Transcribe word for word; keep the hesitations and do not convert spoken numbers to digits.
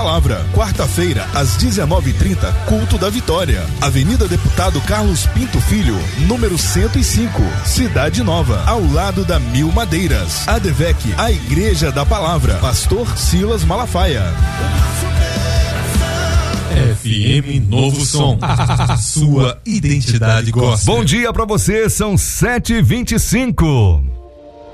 Palavra, quarta-feira, às dezenove e trinta, culto da Vitória. Avenida Deputado Carlos Pinto Filho, número cento e cinco, Cidade Nova, ao lado da Mil Madeiras. A Advec, a Igreja da Palavra. Pastor Silas Malafaia. F M Novo Som, a sua identidade gospel. Bom dia pra você, são sete e vinte e cinco.